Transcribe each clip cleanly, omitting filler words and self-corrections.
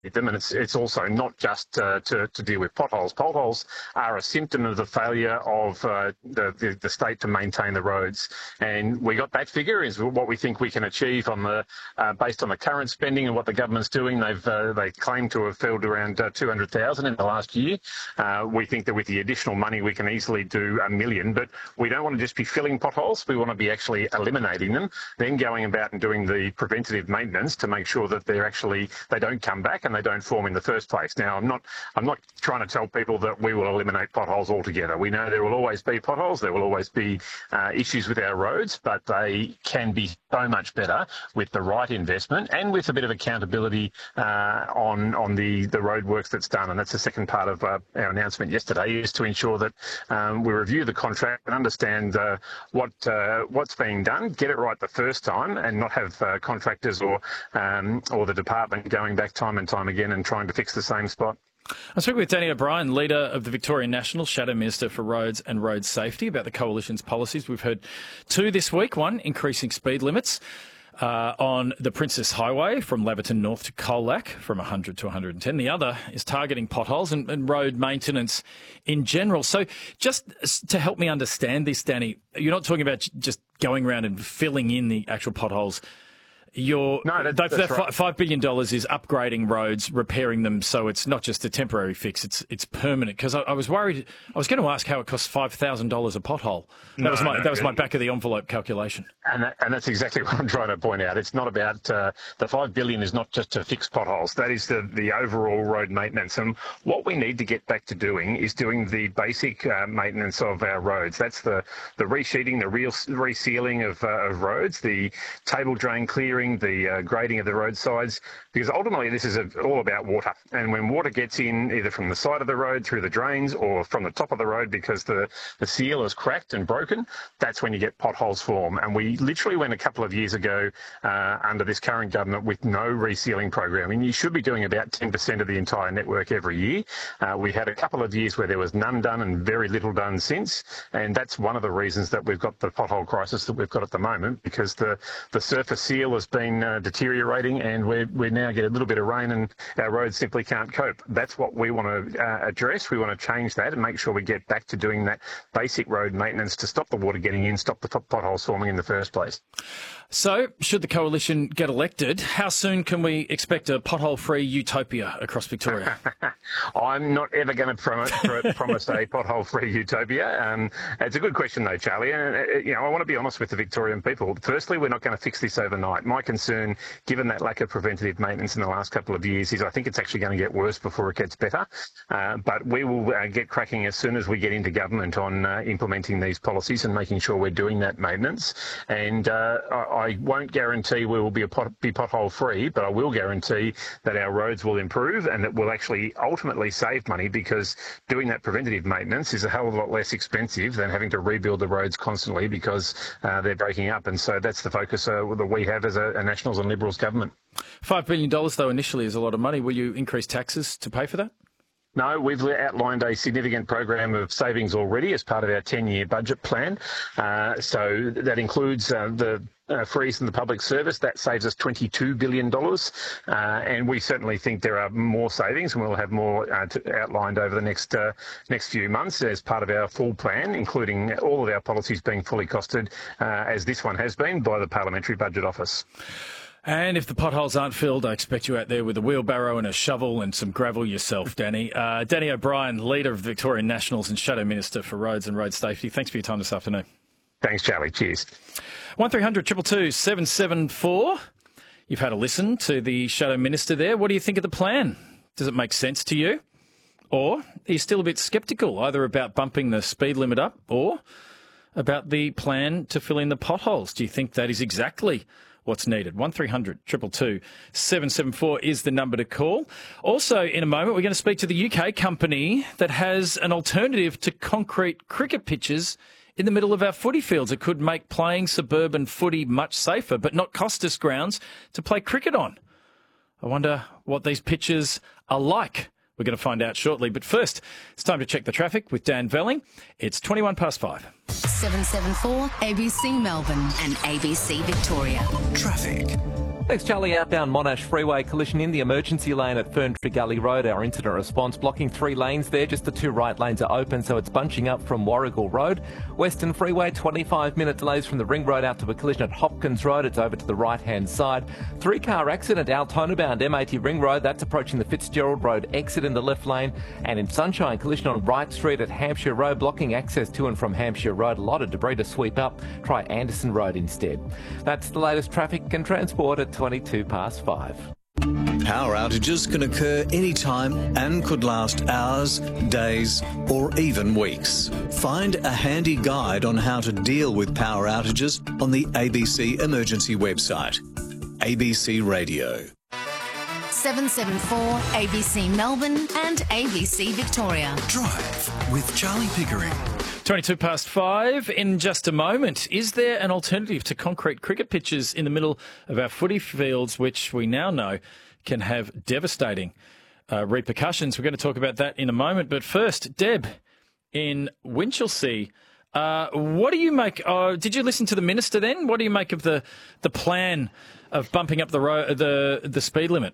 them, and it's also not just to deal with potholes. Potholes are a symptom of the failure of the state to maintain the roads, and we got that figure is what we think we can achieve on the based on the current spending and what the government's doing. They claim to have filled around 200,000 in the last year. We think that with the additional money we can easily do 1 million, but we don't want to just be filling potholes. We want to be actually eliminating them, then going about and doing the preventative maintenance to make sure that they don't come back and they don't form in the first place. Now, I'm not trying to tell people that we will eliminate potholes altogether. We know there will always be potholes, there will always be issues with our roads, but they can be so much better with the right investment and with a bit of accountability on the road works that's done. And that's the second part of our announcement yesterday, is to ensure that we review the contract and understand what's being done, get it right the first time, and not have contractors or the department going back time and time again and trying to fix the same spot. I'm speaking with Danny O'Brien, Leader of the Victorian Nationals, Shadow Minister for Roads and Road Safety, about the Coalition's policies. We've heard two this week. One, increasing speed limits on the Princess Highway from Laverton North to Colac from 100 to 110. The other is targeting potholes and road maintenance in general. So just to help me understand this, Danny, you're not talking about just going around and filling in the actual potholes. That's right. $5 billion is upgrading roads, repairing them, so it's not just a temporary fix, it's permanent. Because I was worried, I was going to ask how it costs $5,000 a pothole. That was my back of the envelope calculation. And that's exactly what I'm trying to point out. It's not about the $5 billion is not just to fix potholes. That is the overall road maintenance. And what we need to get back to doing is doing the basic maintenance of our roads. That's the resheeting, the resealing of roads, the table drain clearing, the grading of the roadsides, because ultimately this is all about water. And when water gets in, either from the side of the road through the drains or from the top of the road because the seal is cracked and broken, that's when you get potholes form. And we literally went a couple of years ago under this current government with no resealing program. And you should be doing about 10% of the entire network every year. We had a couple of years where there was none done and very little done since. And that's one of the reasons that we've got the pothole crisis that we've got at the moment, because the surface seal has been deteriorating, and we now get a little bit of rain and our roads simply can't cope. That's what we want to address. We want to change that and make sure we get back to doing that basic road maintenance to stop the water getting in, stop the potholes forming in the first place. So, should the Coalition get elected, how soon can we expect a pothole-free utopia across Victoria? I'm not ever going to promise a pothole-free utopia. It's a good question, though, Charlie. And I want to be honest with the Victorian people. Firstly, we're not going to fix this overnight. My concern, given that lack of preventative maintenance in the last couple of years, is I think it's actually going to get worse before it gets better. But we will get cracking as soon as we get into government on implementing these policies and making sure we're doing that maintenance. And I won't guarantee we will be pothole free, but I will guarantee that our roads will improve and that we'll actually ultimately save money, because doing that preventative maintenance is a hell of a lot less expensive than having to rebuild the roads constantly because they're breaking up. And so that's the focus that we have as a Nationals and Liberals government. $5 billion, though, initially is a lot of money. Will you increase taxes to pay for that? No, we've outlined a significant program of savings already as part of our 10-year budget plan. So that includes the freeze in the public service. That saves us $22 billion. And we certainly think there are more savings, and we'll have more outlined over the next few months as part of our full plan, including all of our policies being fully costed, as this one has been, by the Parliamentary Budget Office. And if the potholes aren't filled, I expect you out there with a wheelbarrow and a shovel and some gravel yourself, Danny. Danny O'Brien, Leader of the Victorian Nationals and Shadow Minister for Roads and Road Safety. Thanks for your time this afternoon. Thanks, Charlie. Cheers. 1300 222 774. You've had a listen to the Shadow Minister there. What do you think of the plan? Does it make sense to you? Or are you still a bit sceptical, either about bumping the speed limit up or about the plan to fill in the potholes? Do you think that is exactly what's needed? 1300 222 774 is the number to call. Also, in a moment, we're going to speak to the UK company that has an alternative to concrete cricket pitches in the middle of our footy fields. It could make playing suburban footy much safer, but not cost us grounds to play cricket on. I wonder what these pitches are like. We're going to find out shortly. But first, it's time to check the traffic with Dan Velling. It's 5:21. 774 ABC Melbourne and ABC Victoria. Traffic. Thanks, Charlie. Outbound Monash Freeway collision in the emergency lane at Ferntree Gully Road. Our incident response blocking 3 lanes there. Just the 2 right lanes are open, so it's bunching up from Warrigal Road. Western Freeway, 25-minute delays from the Ring Road out to a collision at Hopkins Road. It's over to the right-hand side. 3-car accident, Altona bound M80 Ring Road. That's approaching the Fitzgerald Road exit in the left lane. And in Sunshine, collision on Wright Street at Hampshire Road, blocking access to and from Hampshire Road. A lot of debris to sweep up. Try Anderson Road instead. That's the latest traffic and transport at 22 past 5. Power outages can occur anytime and could last hours, days, or even weeks. Find a handy guide on how to deal with power outages on the ABC Emergency website. ABC Radio. 774 ABC Melbourne and ABC Victoria. Drive with Charlie Pickering. 22 past 5 in just a moment. Is there an alternative to concrete cricket pitches in the middle of our footy fields, which we now know can have devastating repercussions? We're going to talk about that in a moment. But first, Deb, in Winchelsea, what do you make? Did you listen to the minister then? What do you make of the plan of bumping up the speed limit?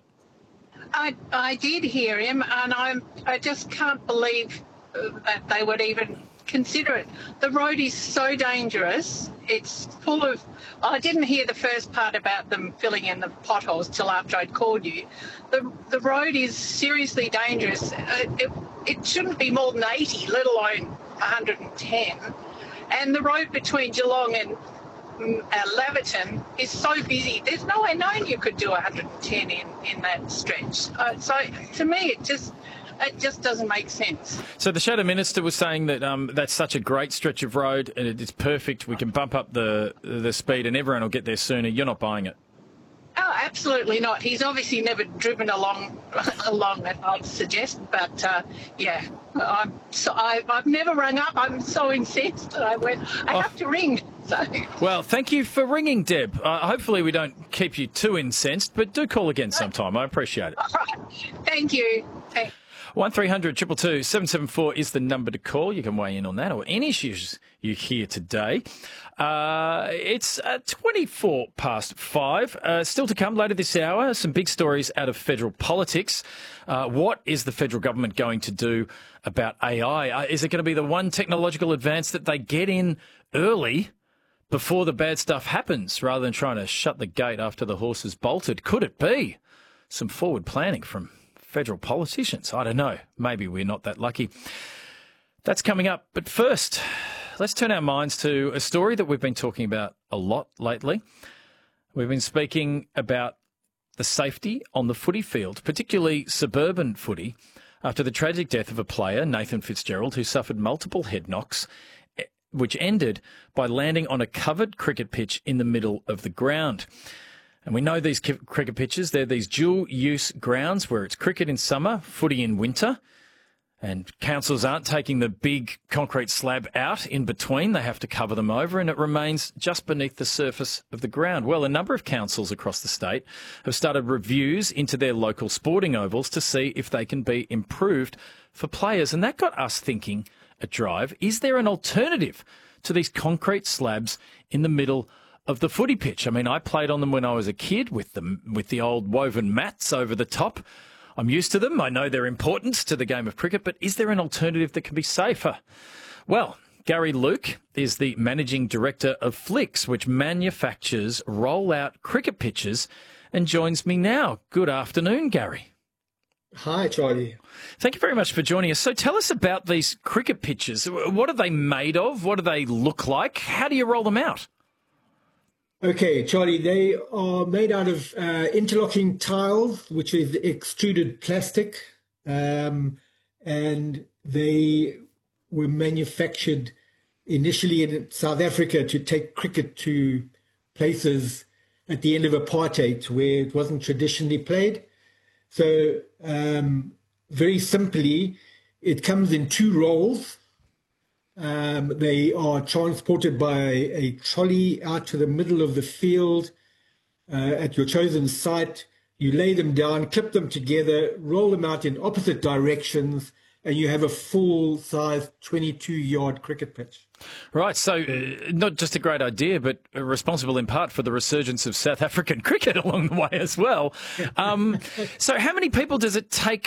I did hear him, and I just can't believe that they would even consider it. The road is so dangerous. It's full of... I didn't hear the first part about them filling in the potholes till after I'd called you. The road is seriously dangerous. It shouldn't be more than 80, let alone 110. And the road between Geelong and Laverton is so busy. There's no way known you could do 110 in that stretch. So to me, it just doesn't make sense. So the Shadow Minister was saying that that's such a great stretch of road and it's perfect. We can bump up the speed and everyone will get there sooner. You're not buying it? Oh, absolutely not. He's obviously never driven along it, I'd suggest. But, yeah, I've never rung up. I'm so incensed. I have to ring. So. Well, thank you for ringing, Deb. Hopefully we don't keep you too incensed, but do call again sometime. I appreciate it. All right. Thank you. 1300 222 774 is the number to call. You can weigh in on that or any issues you hear today. It's 24 past 5. Still to come later this hour, some big stories out of federal politics. What is the federal government going to do about AI? Is it going to be the one technological advance that they get in early before the bad stuff happens rather than trying to shut the gate after the horse has bolted? Could it be some forward planning from federal politicians? I don't know. Maybe we're not that lucky. That's coming up. But first, let's turn our minds to a story that we've been talking about a lot lately. We've been speaking about the safety on the footy field, particularly suburban footy, after the tragic death of a player, Nathan Fitzgerald, who suffered multiple head knocks, which ended by landing on a covered cricket pitch in the middle of the ground. And we know these cricket pitches, they're these dual-use grounds where it's cricket in summer, footy in winter, and councils aren't taking the big concrete slab out in between. They have to cover them over, and it remains just beneath the surface of the ground. Well, a number of councils across the state have started reviews into their local sporting ovals to see if they can be improved for players. And that got us thinking at Drive, is there an alternative to these concrete slabs in the middle of the footy pitch? I mean, I played on them when I was a kid with the old woven mats over the top. I'm used to them. I know their importance to the game of cricket, but is there an alternative that can be safer? Well, Gary Luke is the managing director of Flicks, which manufactures roll-out cricket pitches, and joins me now. Good afternoon, Gary. Hi, Charlie. Thank you very much for joining us. So tell us about these cricket pitches. What are they made of? What do they look like? How do you roll them out? Okay, Charlie, they are made out of interlocking tiles, which is extruded plastic, and they were manufactured initially in South Africa to take cricket to places at the end of apartheid where it wasn't traditionally played. So very simply, it comes in 2 rolls. They are transported by a trolley out to the middle of the field at your chosen site. You lay them down, clip them together, roll them out in opposite directions, and you have a full-size 22-yard cricket pitch. Right, so not just a great idea, but responsible in part for the resurgence of South African cricket along the way as well. So how many people does it take